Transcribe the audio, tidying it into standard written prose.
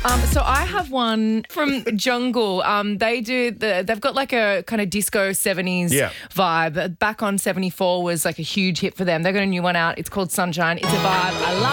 So I have one from Jungle. They've got like a kind of disco 70s vibe. Back on 74 was like a huge hit for them. They've got a new one out. It's called Sunshine. It's a vibe. I love